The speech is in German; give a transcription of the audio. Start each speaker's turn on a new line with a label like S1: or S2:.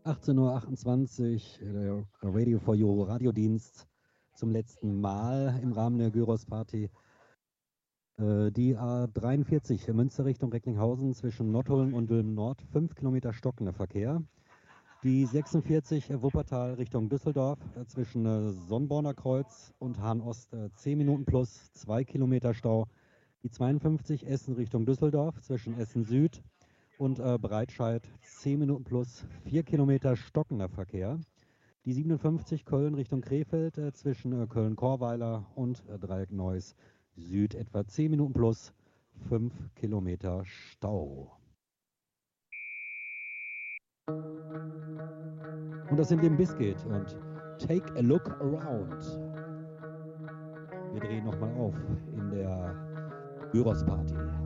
S1: 18:28 Uhr, der Radio for You Radiodienst zum letzten Mal im Rahmen der Gyros-Party. Die A43 Münster Richtung Recklinghausen zwischen Nottuln und Dülmen-Nord, 5 Kilometer stockender Verkehr. Die 46 Wuppertal Richtung Düsseldorf zwischen Sonnborner Kreuz und Hahn-Ost 10 Minuten plus 2 Kilometer Stau. Die 52 Essen Richtung Düsseldorf zwischen Essen Süd und Breitscheid 10 Minuten plus 4 Kilometer stockender Verkehr. Die 57 Köln Richtung Krefeld zwischen Köln-Korweiler und Dreieck-Neuss Süd etwa 10 Minuten plus 5 Kilometer Stau. Und das sind Limp Bizkit und Take a Look Around. Wir drehen nochmal auf in der Gyros-Party.